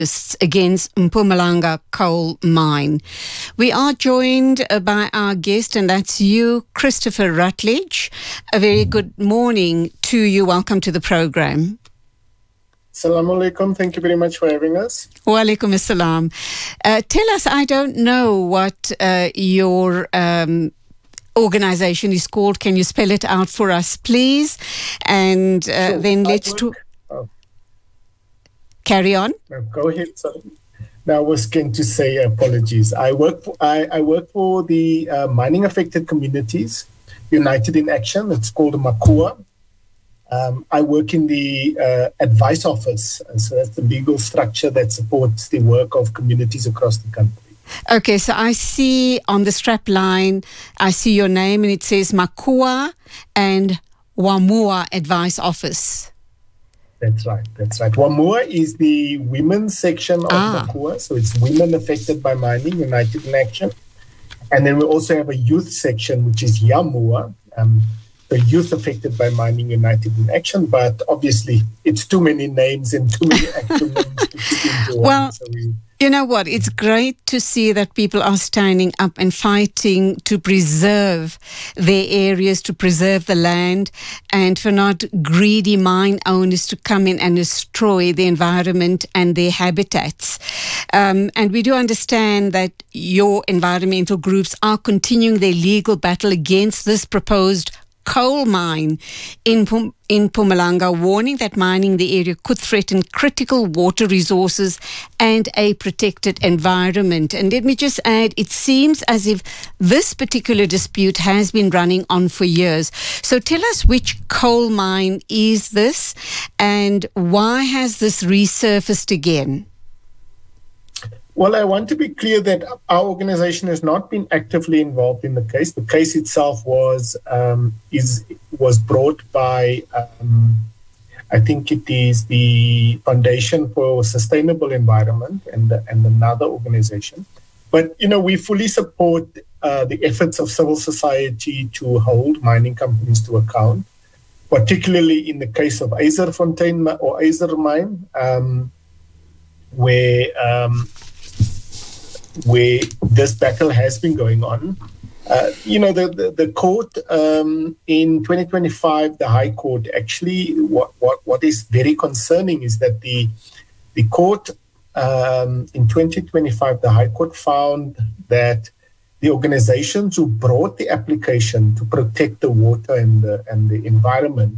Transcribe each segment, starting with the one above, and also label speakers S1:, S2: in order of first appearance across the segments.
S1: against Mpumalanga coal mine. We are joined by our guest, and that's you, Christopher Rutledge. A very good morning to you. Welcome to the program.
S2: Assalamu alaikum. Thank you very much for having us.
S1: Wa alaikum assalam. Tell us, I don't know what your organization is called. Can you spell it out for us, please? And then let's talk. Carry on.
S2: No, go ahead. Sorry. Now, I was going to say apologies. I work for the mining affected communities united in action. It's called MACUA. I work in the advice office, and so that's the legal structure that supports the work of communities across the country.
S1: Okay, so I see on the strap line, I see your name, and it says MACUA and WAMUA Advice Office.
S2: That's right. WAMUA is the women's section of MACUA, so it's Women Affected by Mining United in Action. And then we also have a youth section, which is YAMUA, the Youth Affected by Mining United in Action. But obviously, it's too many names and too many acronyms to put into one. So
S1: you know what? It's great to see that people are standing up and fighting to preserve their areas, to preserve the land, and for not greedy mine owners to come in and destroy the environment and their habitats. And we do understand that your environmental groups are continuing their legal battle against this proposed coal mine in Mpumalanga, warning that mining the area could threaten critical water resources and a protected environment. And let me just add, it seems as if this particular dispute has been running on for years. So tell us, which coal mine is this, and why has this resurfaced again?
S2: Well, I want to be clear that our organization has not been actively involved in the case. The case itself was brought by, I think it is the Foundation for Sustainable Environment and another organization. But, we fully support the efforts of civil society to hold mining companies to account, particularly in the case of Eyserfontein or Eyser Mine, where this battle has been going on. The court in 2025, the High Court, actually what is very concerning is that the court in 2025, the High Court found that the organizations who brought the application to protect the water and the environment,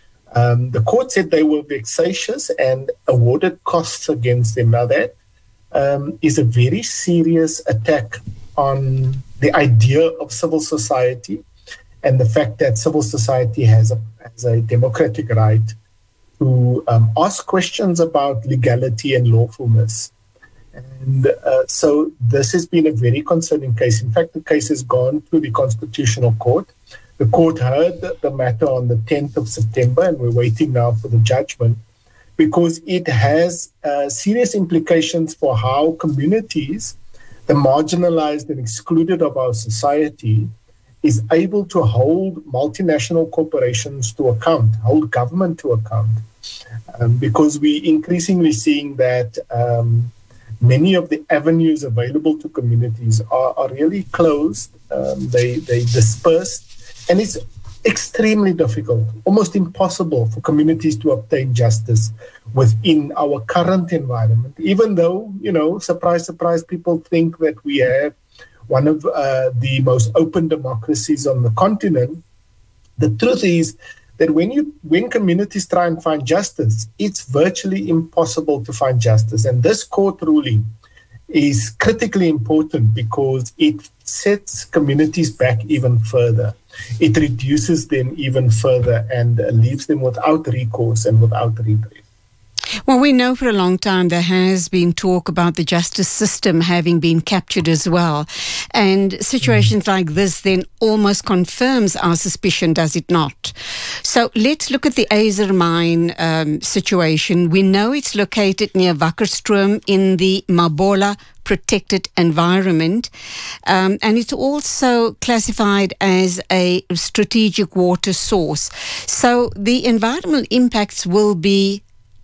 S2: the court said they were vexatious and awarded costs against them. Now that is a very serious attack on the idea of civil society and the fact that civil society has a democratic right to ask questions about legality and lawfulness. And so this has been a very concerning case. In fact, the case has gone to the Constitutional Court. The court heard the matter on the 10th of September, and we're waiting now for the judgment, because it has serious implications for how communities, the marginalized and excluded of our society, is able to hold multinational corporations to account, hold government to account. Because we're increasingly seeing that many of the avenues available to communities are really closed, they dispersed, and it's extremely difficult, almost impossible for communities to obtain justice within our current environment, even though, surprise, surprise, people think that we have one of the most open democracies on the continent. The truth is that when communities try and find justice, it's virtually impossible to find justice. And this court ruling is critically important because it sets communities back even further. It reduces them even further and leaves them without recourse and without redress.
S1: Well, we know for a long time there has been talk about the justice system having been captured as well. And situations like this then almost confirms our suspicion, does it not? So let's look at the Eyser mine situation. We know it's located near Wakkerstroom in the Mabola protected environment. And it's also classified as a strategic water source. So the environmental impacts will be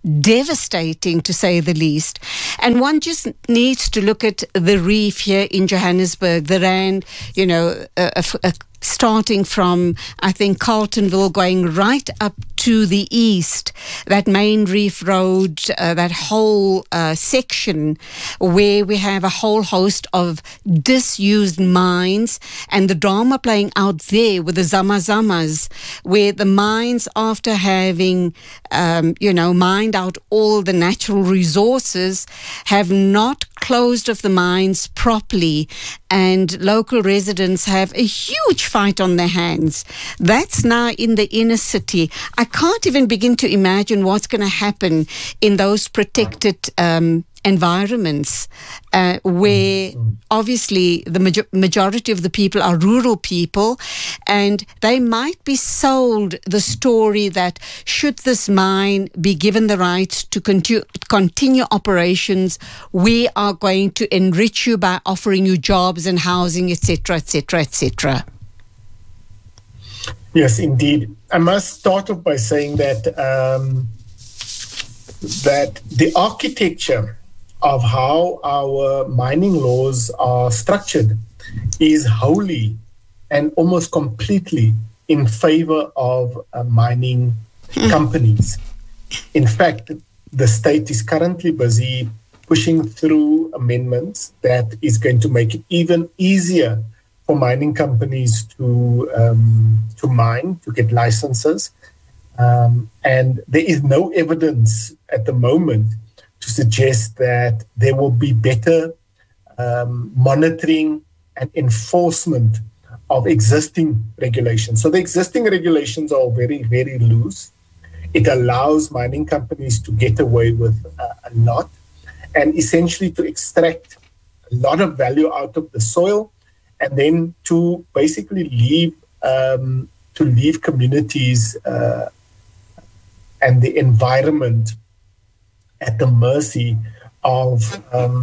S1: devastating, to say the least. And one just needs to look at the reef here in Johannesburg, the Rand, starting from, I think, Carltonville, going right up to the east, that main reef road, that whole section where we have a whole host of disused mines, and the drama playing out there with the Zamazamas, where the mines, after having, mined out all the natural resources, have not closed off the mines properly, and local residents have a huge fight on their hands. That's now in the inner city. I can't even begin to imagine what's going to happen in those protected environments where obviously the majority of the people are rural people, and they might be sold the story that should this mine be given the rights to continue operations, we are going to enrich you by offering you jobs and housing, etc., etc., etc.
S2: Yes, indeed. I must start off by saying that that the architecture of how our mining laws are structured is wholly and almost completely in favor of mining companies. In fact, the state is currently busy pushing through amendments that is going to make it even easier for mining companies to mine, to get licenses. And there is no evidence at the moment to suggest that there will be better monitoring and enforcement of existing regulations. So the existing regulations are very, very loose. It allows mining companies to get away with a lot, and essentially to extract a lot of value out of the soil, and then to basically leave communities and the environment at the mercy of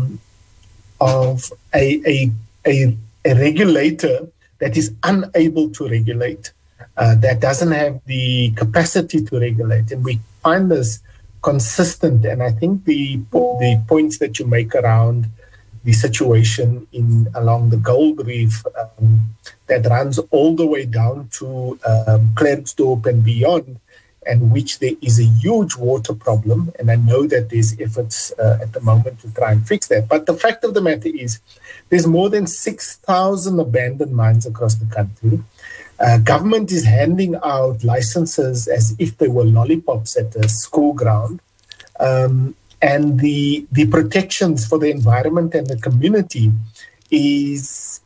S2: a regulator that is unable to regulate, that doesn't have the capacity to regulate. And we find this consistent. And I think the points that you make around the situation along the Gold Reef that runs all the way down to Klerksdorp and beyond, and which there is a huge water problem. And I know that there's efforts at the moment to try and fix that. But the fact of the matter is there's more than 6,000 abandoned mines across the country. Government is handing out licenses as if they were lollipops at a school ground. And the protections for the environment and the community is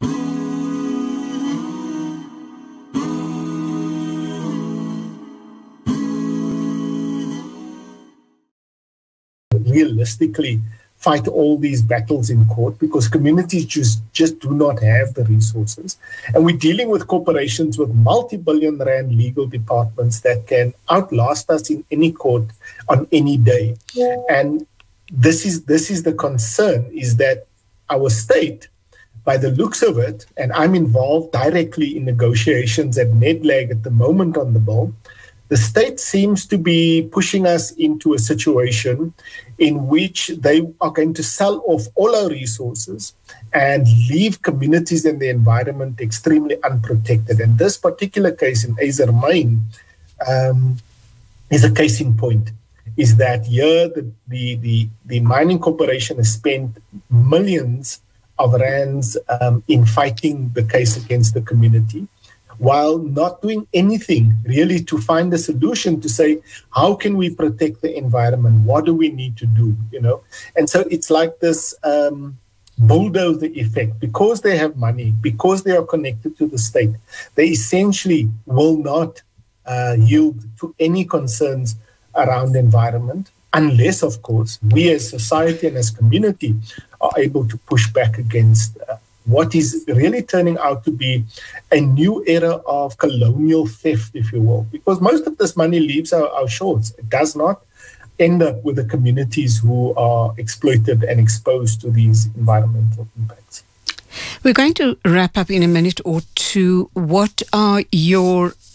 S2: realistically fight all these battles in court, because communities just do not have the resources. And we're dealing with corporations with multi-billion rand legal departments that can outlast us in any court on any day. Yeah. And this is the concern, is that our state, by the looks of it, and I'm involved directly in negotiations at NEDLAG at the moment on the bill, the state seems to be pushing us into a situation in which they are going to sell off all our resources and leave communities and the environment extremely unprotected. And this particular case in Azer Mine is a case in point, is that here the mining corporation has spent millions of rands in fighting the case against the community, while not doing anything really to find a solution to say, how can we protect the environment? What do we need to do? And so it's like this bulldozer effect. Because they have money, because they are connected to the state, they essentially will not yield to any concerns around the environment, unless, of course, we as society and as community are able to push back against what is really turning out to be a new era of colonial theft, if you will, because most of this money leaves our shores. It does not end up with the communities who are exploited and exposed to these environmental impacts.
S1: We're going to wrap up in a minute or two. What are your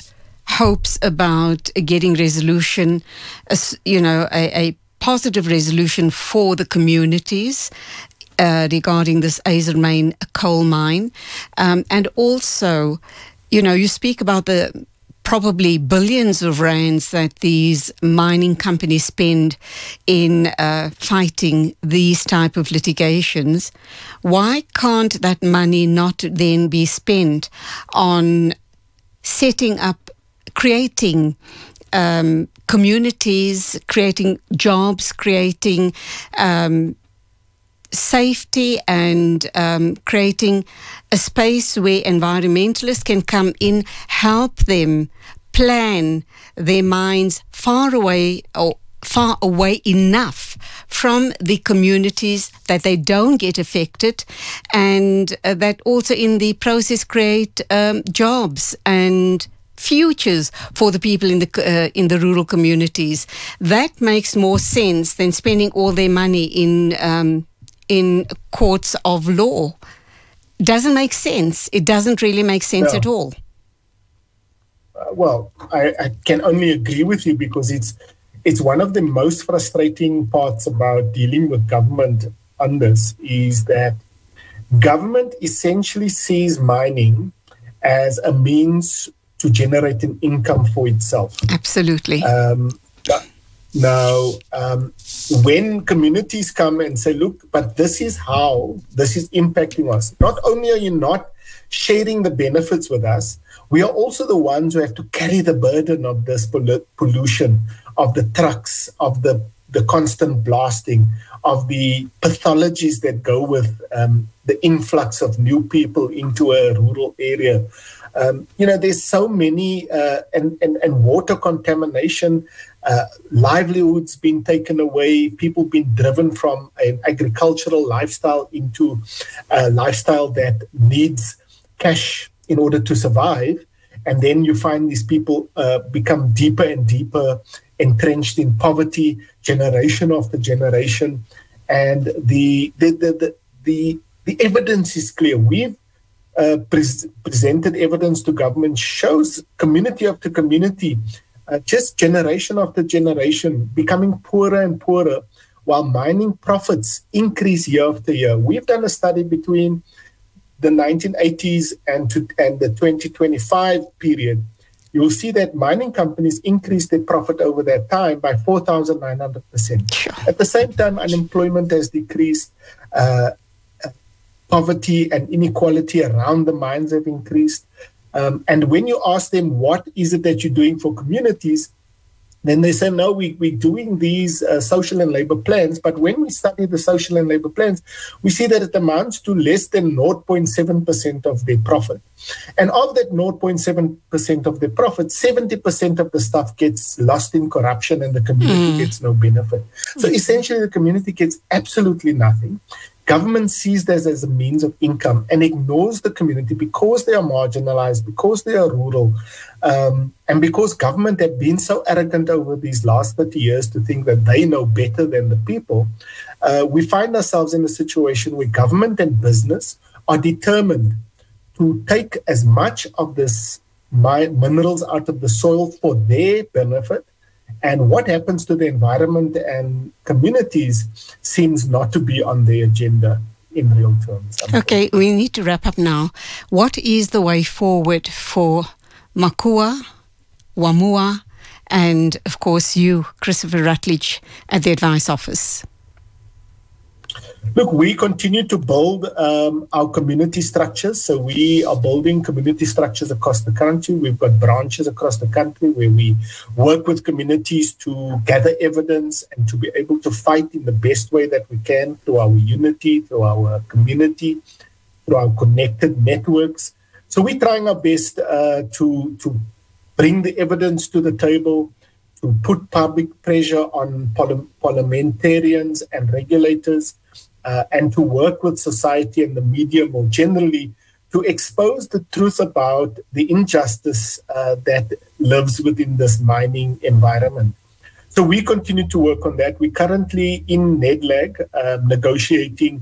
S1: hopes about getting resolution, a positive resolution for the communities regarding this Azermyn coal mine. And also, you speak about the probably billions of rands that these mining companies spend in fighting these type of litigations. Why can't that money not then be spent on setting up, creating communities, creating jobs, creating safety, and creating a space where environmentalists can come in, help them plan their mines far away enough from the communities that they don't get affected, and that also in the process create jobs and futures for the people in the rural communities. That makes more sense than spending all their money in courts of law. Doesn't make sense. It doesn't really make sense at all.
S2: Well, I can only agree with you, because it's one of the most frustrating parts about dealing with government on this, is that government essentially sees mining as a means to generate an income for itself.
S1: Absolutely.
S2: Now, when communities come and say, look, but this is how this is impacting us, not only are you not sharing the benefits with us, we are also the ones who have to carry the burden of this pollution, of the trucks, of the constant blasting, of the pathologies that go with the influx of new people into a rural area. There's so many, and water contamination, livelihoods being taken away, people being driven from an agricultural lifestyle into a lifestyle that needs cash in order to survive. And then you find these people become deeper and deeper entrenched in poverty, generation after generation. And the evidence is clear. We've presented evidence to government, shows community after community, just generation after generation, becoming poorer and poorer, while mining profits increase year after year. We've done a study between the 1980s and the 2025 period. You will see that mining companies increased their profit over that time by 4,900%.
S1: Sure.
S2: At the same time, unemployment has decreased. Poverty and inequality around the mines have increased. And when you ask them, what is it that you're doing for communities? Then they say, no, we're doing these social and labor plans. But when we study the social and labor plans, we see that it amounts to less than 0.7% of their profit. And of that 0.7% of their profit, 70% of the stuff gets lost in corruption and the community gets no benefit. So essentially, the community gets absolutely nothing. Government sees this as a means of income and ignores the community because they are marginalized, because they are rural, and because government have been so arrogant over these last 30 years to think that they know better than the people. We find ourselves in a situation where government and business are determined to take as much of this minerals out of the soil for their benefit. And what happens to the environment and communities seems not to be on the agenda in real terms.
S1: Okay, we need to wrap up now. What is the way forward for Makua, Wamua, and of course you, Christopher Rutledge, at the Advice Office?
S2: Look, we continue to build our community structures. So we are building community structures across the country. We've got branches across the country where we work with communities to gather evidence and to be able to fight in the best way that we can through our unity, through our community, through our connected networks. So we're trying our best to bring the evidence to the table, to put public pressure on parliamentarians and regulators, and to work with society and the media more generally to expose the truth about the injustice that lives within this mining environment. So we continue to work on that. We're currently in NEDLAG negotiating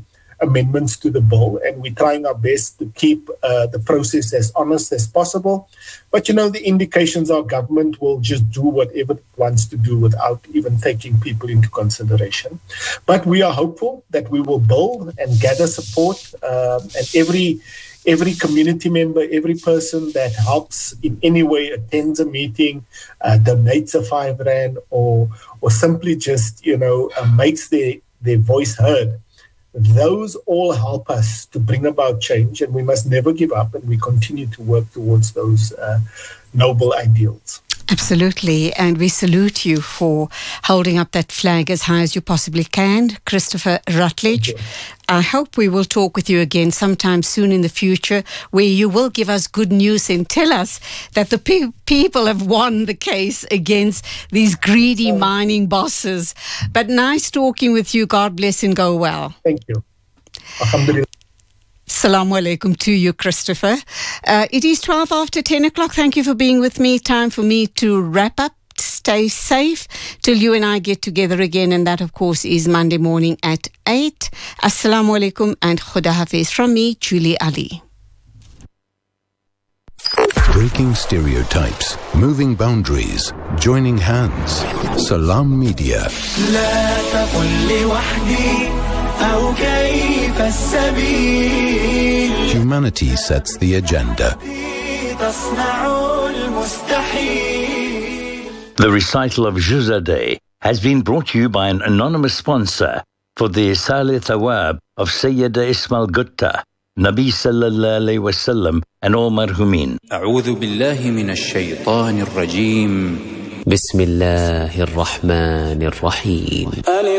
S2: amendments to the bill, and we're trying our best to keep the process as honest as possible. But, the indications are government will just do whatever it wants to do without even taking people into consideration. But we are hopeful that we will build and gather support, and every community member, every person that helps in any way, attends a meeting, donates a 5 Rand, or simply just, makes their voice heard. Those all help us to bring about change, and we must never give up, and we continue to work towards those noble ideals.
S1: Absolutely, and we salute you for holding up that flag as high as you possibly can, Christopher Rutledge. I hope we will talk with you again sometime soon in the future, where you will give us good news and tell us that the people have won the case against these greedy mining bosses. But nice talking with you. God bless and go well.
S2: Thank you. Alhamdulillah.
S1: Assalamu alaikum to you, Christopher. It is 12 after 10 o'clock. Thank you for being with me. Time for me to wrap up. Stay safe till you and I get together again, and that, of course, is Monday morning at 8. Assalamu alaikum and Khuda Hafiz from me, Julie Ali.
S3: Breaking stereotypes, moving boundaries, joining hands. Salam Media. Humanity sets the agenda.
S4: The recital of Juzadeh has been brought to you by an anonymous sponsor for the Isal Thawab of Sayyida Ismail Gutta, Nabi Sallallahu Alaihi Wasallam, and all marhumin.
S5: أعوذ بالله من الشيطان الرجيم. بسم الله الرحمن الرحيم.